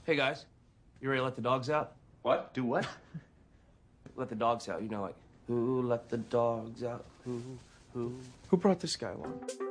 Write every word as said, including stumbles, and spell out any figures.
Hey guys, you ready to let the dogs out? What? Do what? Let the dogs out. You know, like, who let the dogs out? Who, who, who brought this guy along?